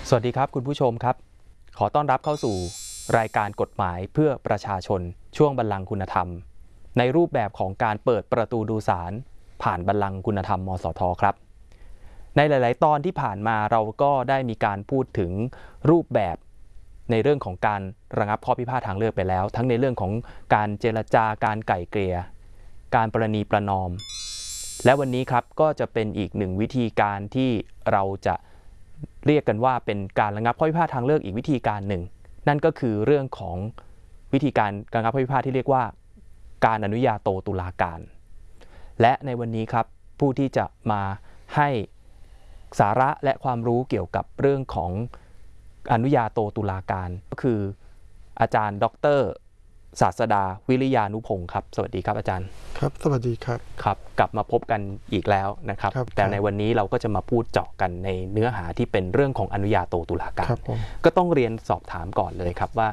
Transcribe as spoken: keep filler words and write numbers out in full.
สวัสดีครับคุณผู้ชมครับขอต้อนรับเข้าสู่รายการกฎหมายเพื่อประชาชนช่วงบัลลังก์คุณธรรมในรูปแบบของการเปิดประตูดูศาลผ่านบัลลังก์คุณธรรมมสทครับในหลายๆตอนที่ผ่านมาเราก็ได้มีการพูดถึงรูปแบบในเรื่องของการระงับข้อพิพาททางเลือกไปแล้วทั้งในเรื่องของการเจรจาการไกล่เกลี่ยการประนีประนอมและวันนี้ครับก็จะเป็นอีกหนึ่งวิธีการที่เราจะเรียกกันว่าเป็นการระงับข้อพิพาททางเลือกอีกวิธีการหนึ่งนั่นก็คือเรื่องของวิธีการระงับข้อพิพาทที่เรียกว่าการอนุญาโตตุลาการและในวันนี้ครับผู้ที่จะมาให้สาระและความรู้เกี่ยวกับเรื่องของอนุญาโตตุลาการก็คืออาจารย์ดร.ศาสดาวิริยานุพงศ์ครับสวัสดีครับอาจารย์ครับสวัสดีครับครับกลับมาพบกันอีกแล้วนะครับแต่ในวันนี้เราก็จะมาพูดเจาะกันในเนื้อหาที่เป็นเรื่องของอนุญาโตตุลาการก็ต้องเรียนสอบถามก่อนเลยครับว่า